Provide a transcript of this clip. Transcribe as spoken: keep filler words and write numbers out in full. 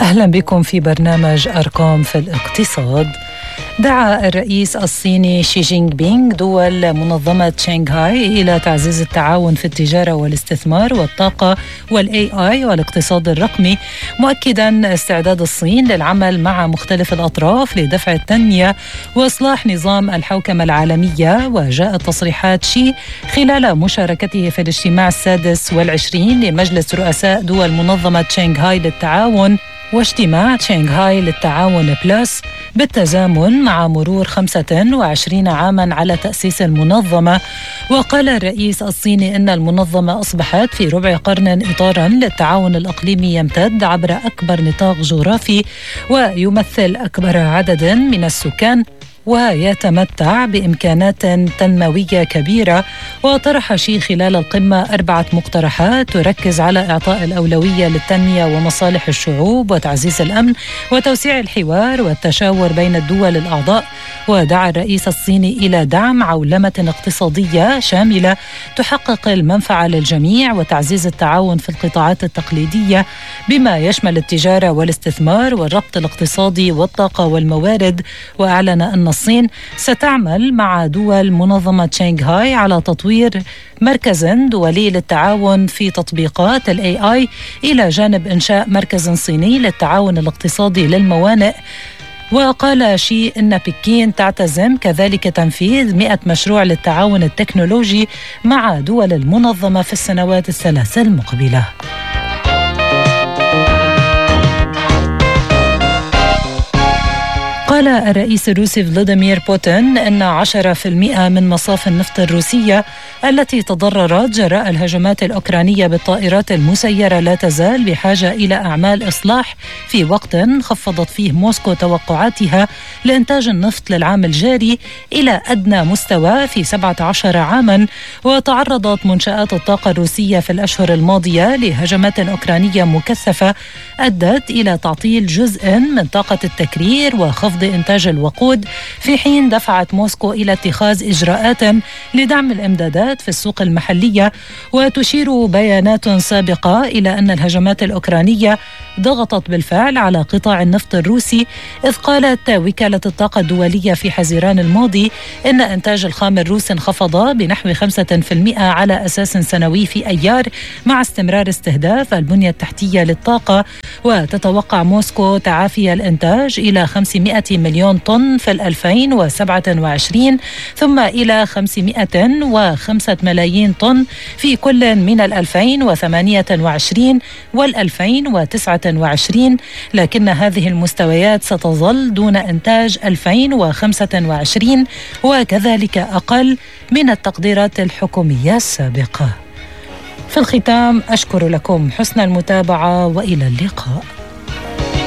أهلا بكم في برنامج أرقام في الاقتصاد. دعا الرئيس الصيني شي جينغ بينغ دول منظمة شنغهاي إلى تعزيز التعاون في التجارة والاستثمار والطاقة والاي اي والاقتصاد الرقمي، مؤكدا استعداد الصين للعمل مع مختلف الأطراف لدفع التنمية وإصلاح نظام الحوكمة العالمية. وجاءت تصريحات شي خلال مشاركته في الاجتماع السادس والعشرين لمجلس رؤساء دول منظمة شنغهاي للتعاون واجتماع شنغهاي للتعاون بلس بالتزامن مع مرور خمسة وعشرين عاما على تأسيس المنظمة. وقال الرئيس الصيني إن المنظمة أصبحت في ربع قرن إطارا للتعاون الإقليمي يمتد عبر أكبر نطاق جغرافي ويمثل أكبر عدد من السكان ويتمتع بإمكانات تنموية كبيرة. وطرح شي خلال القمة أربعة مقترحات تركز على إعطاء الأولوية للتنمية ومصالح الشعوب وتعزيز الأمن وتوسيع الحوار والتشاور بين الدول الأعضاء. ودعا الرئيس الصيني إلى دعم عولمة اقتصادية شاملة تحقق المنفعة للجميع وتعزيز التعاون في القطاعات التقليدية بما يشمل التجارة والاستثمار والربط الاقتصادي والطاقة والموارد. وأعلن أن الصين ستعمل مع دول منظمة شنغهاي على تطوير مركز دولي للتعاون في تطبيقات الاي اي إلى جانب إنشاء مركز صيني للتعاون الاقتصادي للموانئ. وقال شي إن بكين تعتزم كذلك تنفيذ مئة مشروع للتعاون التكنولوجي مع دول المنظمة في السنوات الثلاث المقبلة. قال الرئيس الروسي فلاديمير بوتين أن عشرة بالمئة من مصافي النفط الروسية التي تضررت جراء الهجمات الأوكرانية بالطائرات المسيرة لا تزال بحاجة إلى أعمال إصلاح في وقت خفضت فيه موسكو توقعاتها لإنتاج النفط للعام الجاري إلى أدنى مستوى في سبعة عشر عاما. وتعرضت منشآت الطاقة الروسية في الأشهر الماضية لهجمات أوكرانية مكثفة أدت إلى تعطيل جزء من طاقة التكرير وخفض إنتاج الوقود، في حين دفعت موسكو إلى اتخاذ إجراءات لدعم الإمدادات في السوق المحلية. وتشير بيانات سابقة إلى أن الهجمات الأوكرانية ضغطت بالفعل على قطاع النفط الروسي، إذ قالت وكالة الطاقة الدولية في حزيران الماضي إن إنتاج الخام الروسي انخفض بنحو خمسة بالمئة على أساس سنوي في أيار مع استمرار استهداف البنية التحتية للطاقة. وتتوقع موسكو تعافي الإنتاج إلى خمسمئة مليون طن في ألفين وسبعة وعشرين ثم إلى خمسمئة وخمسة ملايين طن في كل من الألفين وثمانية وعشرين والألفين وتسعة وعشرين، لكن هذه المستويات ستظل دون إنتاج ألفين وخمسة وعشرين وكذلك أقل من التقديرات الحكومية السابقة. في الختام أشكر لكم حسن المتابعة وإلى اللقاء.